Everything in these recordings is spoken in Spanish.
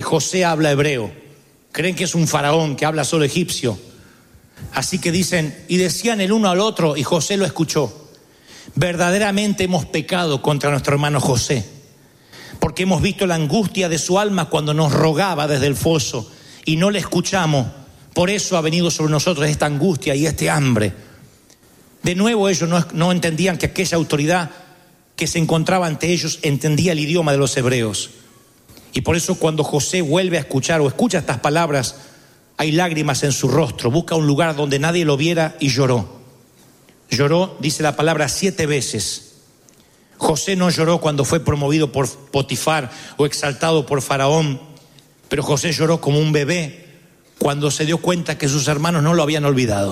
José habla hebreo, creen que es un faraón que habla solo egipcio. Así que dicen, y decían el uno al otro, y José lo escuchó: verdaderamente hemos pecado contra nuestro hermano José, porque hemos visto la angustia de su alma cuando nos rogaba desde el foso y no le escuchamos. Por eso ha venido sobre nosotros esta angustia y este hambre. De nuevo ellos no entendían que aquella autoridad que se encontraba ante ellos entendía el idioma de los hebreos. Y por eso cuando José vuelve a escuchar o escucha estas palabras, hay lágrimas en su rostro. Busca un lugar donde nadie lo viera y lloró. Lloró, dice la palabra, 7 veces. José no lloró cuando fue promovido por Potifar o exaltado por Faraón, pero José lloró como un bebé cuando se dio cuenta que sus hermanos no lo habían olvidado.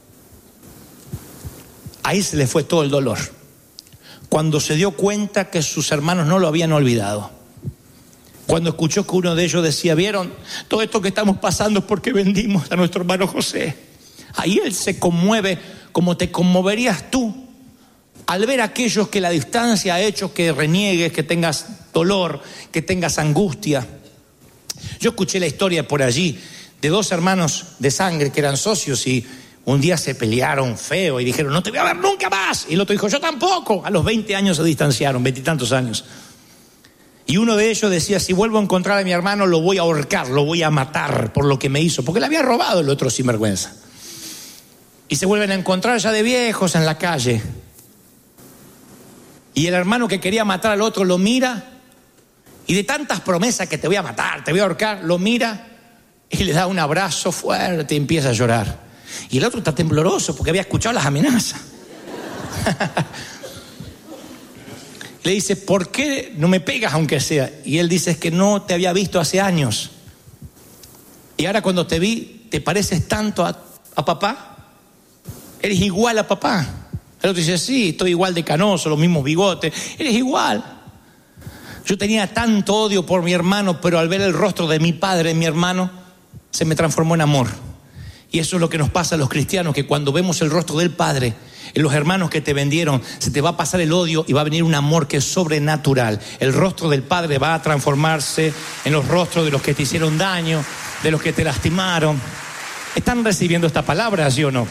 Ahí se le fue todo el dolor. Cuando se dio cuenta que sus hermanos no lo habían olvidado. Cuando escuchó que uno de ellos decía: ¿vieron? Todo esto que estamos pasando es porque vendimos a nuestro hermano José. Ahí él se conmueve como te conmoverías tú al ver a aquellos que la distancia ha hecho que reniegues, que tengas dolor, que tengas angustia. Yo escuché la historia por allí de 2 hermanos de sangre que eran socios y un día se pelearon feo y dijeron: no te voy a ver nunca más. Y el otro dijo: yo tampoco. A los 20 años se distanciaron, 20 y tantos años. Y uno de ellos decía: si vuelvo a encontrar a mi hermano lo voy a ahorcar, lo voy a matar por lo que me hizo, porque le había robado el otro sinvergüenza. Y se vuelven a encontrar ya de viejos en la calle. Y el hermano que quería matar al otro lo mira, y de tantas promesas que te voy a matar, te voy a ahorcar, lo mira y le da un abrazo fuerte y empieza a llorar. Y el otro está tembloroso porque había escuchado las amenazas. Le dice: ¿por qué no me pegas aunque sea? Y él dice: es que no te había visto hace años. Y ahora cuando te vi, ¿te pareces tanto a papá? Eres igual a papá. El otro dice: sí, estoy igual de canoso, los mismos bigotes. Eres igual. Yo tenía tanto odio por mi hermano, pero al ver el rostro de mi padre en mi hermano, se me transformó en amor. Y eso es lo que nos pasa a los cristianos, que cuando vemos el rostro del Padre en los hermanos que te vendieron, se te va a pasar el odio y va a venir un amor que es sobrenatural. El rostro del Padre va a transformarse en los rostros de los que te hicieron daño, de los que te lastimaron. ¿Están recibiendo esta palabra, sí o no?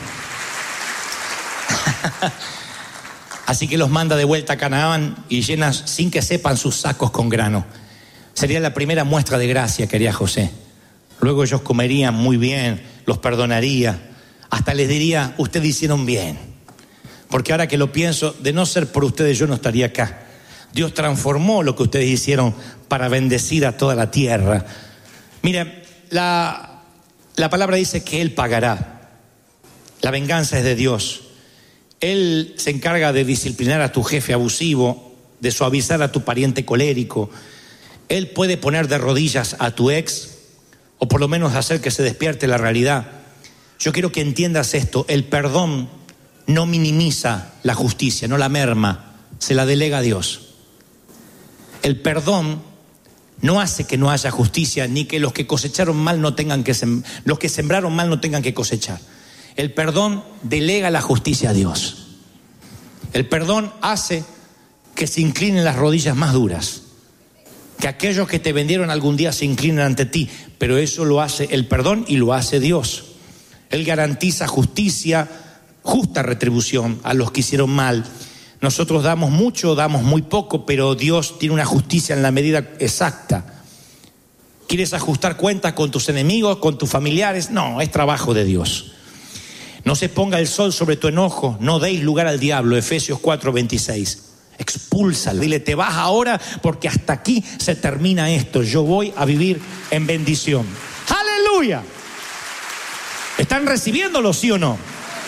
Así que los manda de vuelta a Canaán y llena sin que sepan sus sacos con grano. Sería la primera muestra de gracia que haría José. Luego ellos comerían muy bien, los perdonaría, hasta les diría: ustedes hicieron bien. Porque ahora que lo pienso, de no ser por ustedes yo no estaría acá. Dios transformó lo que ustedes hicieron para bendecir a toda la tierra. Mire, la palabra dice que Él pagará. La venganza es de Dios. Él se encarga de disciplinar a tu jefe abusivo, de suavizar a tu pariente colérico. Él puede poner de rodillas a tu ex, o por lo menos hacer que se despierte la realidad. Yo quiero que entiendas esto: el perdón no minimiza la justicia, no la merma, se la delega a Dios. El perdón no hace que no haya justicia, ni que los que cosecharon mal no tengan que los que sembraron mal no tengan que cosechar. El perdón delega la justicia a Dios. El perdón hace que se inclinen las rodillas más duras, que aquellos que te vendieron algún día se inclinen ante ti, pero eso lo hace el perdón y lo hace Dios. Él garantiza justicia, justa retribución a los que hicieron mal. Nosotros damos mucho, damos muy poco, pero Dios tiene una justicia en la medida exacta. ¿Quieres ajustar cuentas con tus enemigos, con tus familiares? No, es trabajo de Dios. No se ponga el sol sobre tu enojo, no deis lugar al diablo, Efesios 4:26. Expúlsalo, dile: te vas ahora porque hasta aquí se termina esto. Yo voy a vivir en bendición. ¡Aleluya! ¿Están recibiéndolo, sí o no?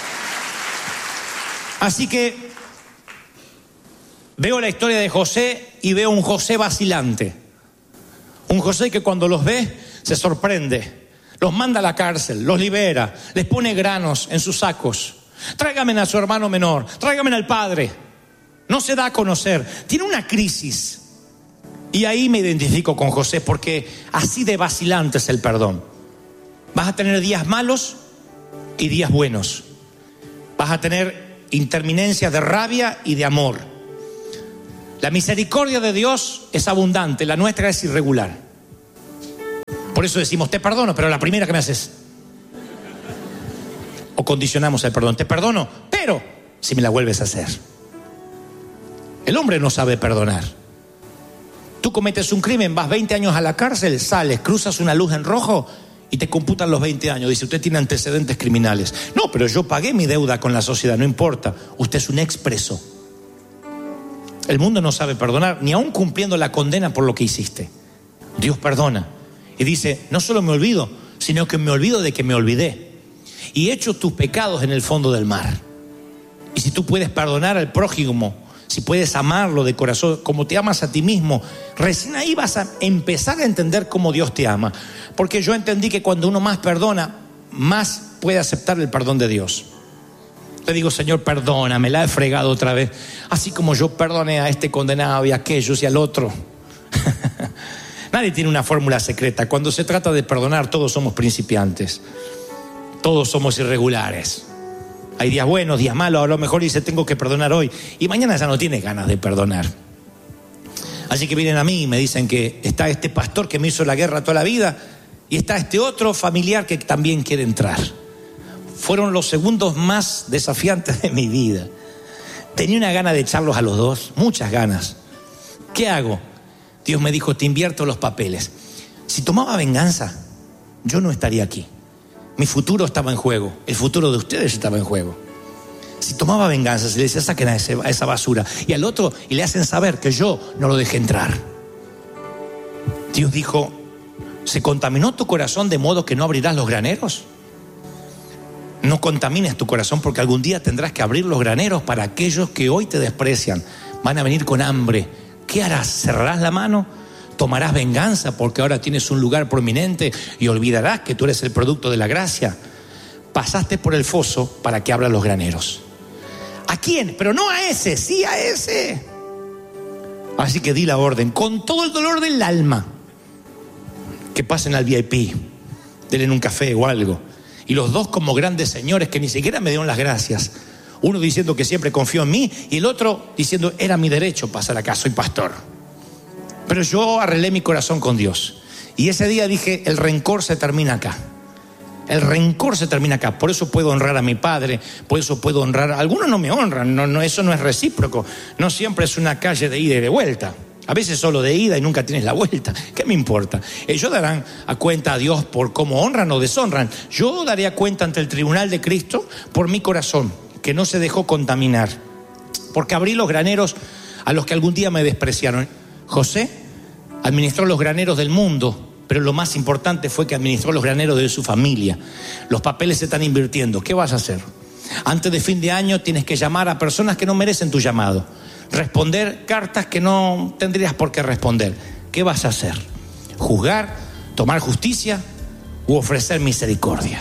Así que veo la historia de José y veo un José vacilante. Un José que cuando los ve se sorprende. Los manda a la cárcel, los libera, les pone granos en sus sacos. Tráigame a su hermano menor, tráigame al padre. No se da a conocer, tiene una crisis. Y ahí me identifico con José, porque así de vacilante es el perdón. Vas a tener días malos y días buenos. Vas a tener interminencias de rabia y de amor. La misericordia de Dios es abundante, la nuestra es irregular. Por eso decimos, te perdono, pero la primera que me haces. O condicionamos el perdón. Te perdono, pero si me la vuelves a hacer. El hombre no sabe perdonar. Tú cometes un crimen, vas 20 años a la cárcel, sales, cruzas una luz en rojo y te computan los 20 años. Dice, usted tiene antecedentes criminales. No, pero yo pagué mi deuda con la sociedad, no importa. Usted es un expreso. El mundo no sabe perdonar, ni aún cumpliendo la condena por lo que hiciste. Dios perdona. Y dice, no solo me olvido, sino que me olvido de que me olvidé. Y echo tus pecados en el fondo del mar. Y si tú puedes perdonar al prójimo, si puedes amarlo de corazón, como te amas a ti mismo, recién ahí vas a empezar a entender cómo Dios te ama. Porque yo entendí que cuando uno más perdona, más puede aceptar el perdón de Dios. Le digo, Señor, perdóname, la he fregado otra vez. Así como yo perdoné a este condenado y a aquellos y al otro. Nadie tiene una fórmula secreta. Cuando se trata de perdonar, todos somos principiantes. Todos somos irregulares. Hay días buenos, días malos. A lo mejor dice, tengo que perdonar hoy. Y mañana ya no tiene ganas de perdonar. Así que vienen a mí y me dicen que está este pastor que me hizo la guerra toda la vida y está este otro familiar que también quiere entrar. Fueron los segundos más desafiantes de mi vida. Tenía una gana de echarlos a los dos, muchas ganas. ¿Qué hago? Dios me dijo, te invierto los papeles. Si tomaba venganza, yo no estaría aquí. Mi futuro estaba en juego, el futuro de ustedes estaba en juego. Si tomaba venganza, se le decía, saquen a esa basura. Y al otro, y le hacen saber que yo no lo dejé entrar. Dios dijo, ¿se contaminó tu corazón de modo que no abrirás los graneros? No contamines tu corazón, porque algún día tendrás que abrir los graneros para aquellos que hoy te desprecian. Van a venir con hambre. ¿Qué harás? ¿Cerrarás la mano? ¿Tomarás venganza porque ahora tienes un lugar prominente y olvidarás que tú eres el producto de la gracia? Pasaste por el foso para que abra los graneros. ¿A quién? Pero no a ese, sí a ese. Así que di la orden, con todo el dolor del alma, que pasen al VIP, denle un café o algo. Y los dos como grandes señores que ni siquiera me dieron las gracias. Uno diciendo que siempre confió en mí y el otro diciendo, era mi derecho pasar acá, soy pastor. Pero yo arreglé mi corazón con Dios. Y ese día dije, el rencor se termina acá. El rencor se termina acá. Por eso puedo honrar a mi padre, por eso puedo honrar. Algunos no me honran, no, eso no es recíproco. No siempre es una calle de ida y de vuelta. A veces solo de ida y nunca tienes la vuelta. ¿Qué me importa? Ellos darán a cuenta a Dios por cómo honran o deshonran. Yo daré a cuenta ante el tribunal de Cristo por mi corazón, que no se dejó contaminar. Porque abrí los graneros a los que algún día me despreciaron. José administró los graneros del mundo, pero lo más importante fue que administró los graneros de su familia. Los papeles se están invirtiendo. ¿Qué vas a hacer? Antes de fin de año tienes que llamar a personas que no merecen tu llamado. Responder cartas que no tendrías por qué responder. ¿Qué vas a hacer? ¿Juzgar? ¿Tomar justicia? ¿U ofrecer misericordia?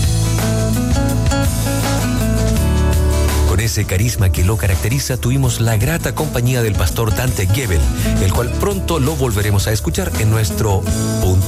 Con ese carisma que lo caracteriza, tuvimos la grata compañía del pastor Dante Gebel, el cual pronto lo volveremos a escuchar en nuestro punto